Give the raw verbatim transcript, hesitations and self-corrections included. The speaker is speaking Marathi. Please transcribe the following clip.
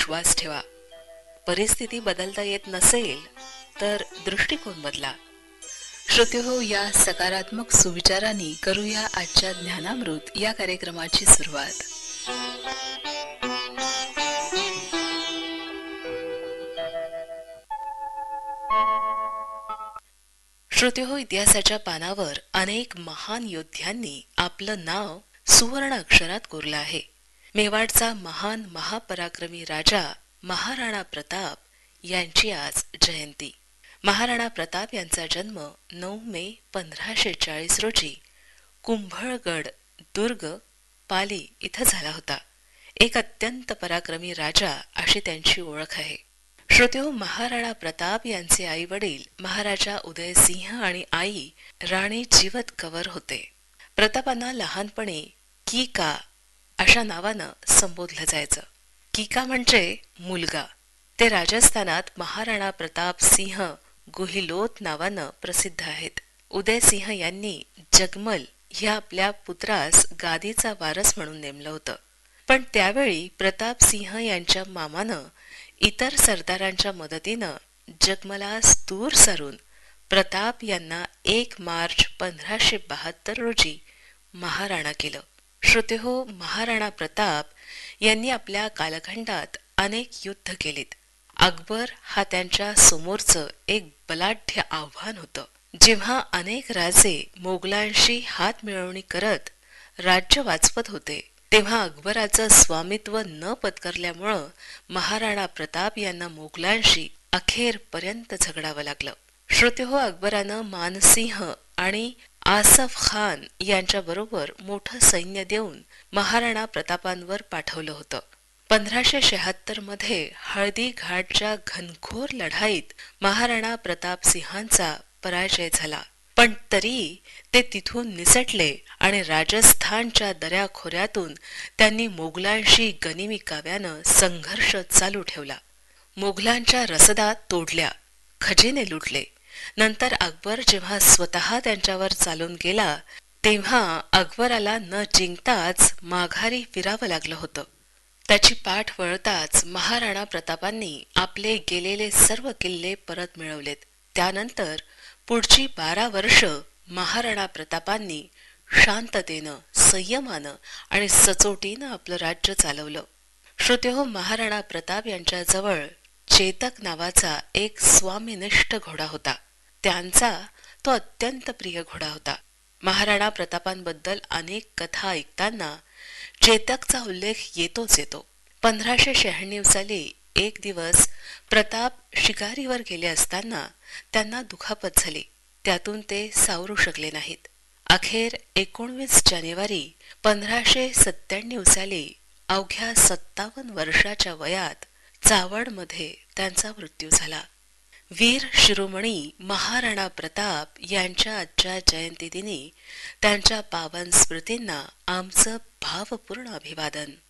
विश्वास ठेवा. परिस्थिती बदलता येत नसेल तर दृष्टिकोन बदला. श्रोतेहो, या सकारात्मक सुविचारांनी करूया आजच्या ज्ञानामृत या कार्यक्रमाची सुरुवात. श्रोतेहो, इतिहासाच्या पानावर अनेक महान योद्ध्यांनी आपलं नाव सुवर्ण अक्षरात कोरलं आहे. मेवाडचा महान महापराक्रमी राजा महाराणा प्रताप यांची आज जयंती. महाराणा प्रताप यांचा जन्म नऊ मे पंधराशे चाळीस रोजी कुंभळगड दुर्ग पाली इथं झाला होता. एक अत्यंत पराक्रमी राजा अशी त्यांची ओळख आहे. श्रोतेहो, महाराणा प्रताप यांचे आई वडील महाराजा उदयसिंह आणि आई राणी जीवत कवर होते. प्रतापांना लहानपणी कीका अशा नावानं संबोधलं जायचं. कीका म्हणजे मुलगा. ते राजस्थानात महाराणा प्रताप सिंह गुहिलोत नावानं प्रसिद्ध आहेत. उदयसिंह यांनी जगमल ह्या आपल्या पुत्रास गादीचा वारस म्हणून नेमलं होतं. पण त्यावेळी प्रताप सिंह यांच्या मामानं इतर सरदारांच्या मदतीनं जगमलास दूर सारून प्रताप यांना एक मार्च पंधराशे बहात्तर रोजी महाराणा केलं. श्रोतेहो, महाराणा प्रताप यांनी आपल्या कालखंडात अनेक युद्ध केलीत. अकबर हा त्यांच्या समोरचं एक बलाढ्य आव्हान होतं. जेव्हा अनेक राजे मोगलांशी हात मिळवणी करत राज्य वाचवत होते, तेव्हा अकबराचं स्वामित्व न पत्करल्यामुळं महाराणा प्रताप यांना मोगलांशी अखेरपर्यंत झगडावं लागलं. श्रोतेहो, अकबरानं मानसिंह आणि आसफ खान यांच्या बरोबर मोठं सैन्य देऊन महाराणा प्रतापांवर पाठवलं होतं. पंधराशे शहात्तर मध्ये हळदी घाटच्या घनघोर लढाईत महाराणा प्रताप सिंहांचा पराजय झाला. पण तरी ते तिथून निसटले आणि राजस्थानच्या दऱ्याखोऱ्यातून त्यांनी मोगलांशी गनिमी काव्यानं संघर्ष चालू ठेवला. मोगलांच्या रसदा तोडल्या, खजिने लुटले. नंतर अकबर जेव्हा स्वतः त्यांच्यावर चालून गेला, तेव्हा अकबराला न जिंकताच माघारी फिरावं लागलं होतं. त्याची पाठ वळताच महाराणा प्रतापांनी आपले गेलेले सर्व किल्ले परत मिळवलेत. त्यानंतर पुढची बारा वर्ष महाराणा प्रतापांनी शांततेनं, संयमानं आणि सचोटीनं आपलं राज्य चालवलं. श्रोतेहो, महाराणा प्रताप यांच्याजवळ चेतक नावाचा एक स्वामीनिष्ठ घोडा होता. त्यांचा तो अत्यंत प्रिय घोडा होता. महाराणा प्रतापांबद्दल अनेक कथा ऐकताना चेतकचा उल्लेख येतोच येतो. पंधराशे शहाण्णव साली एक दिवस प्रताप शिकारीवर गेले असताना त्यांना दुखापत झाली. त्यातून ते सावरू शकले नाहीत. अखेर एकोणवीस जानेवारी पंधराशे सत्त्याण्णव साली अवघ्या सत्तावन्न वर्षाच्या वयात चावडमध्ये त्यांचा मृत्यू झाला. वीर शिरोमणी महाराणा प्रताप यांच्या आजच्या जयंती दिनी त्यांच्या पावन स्मृतींना आमचं भावपूर्ण अभिवादन.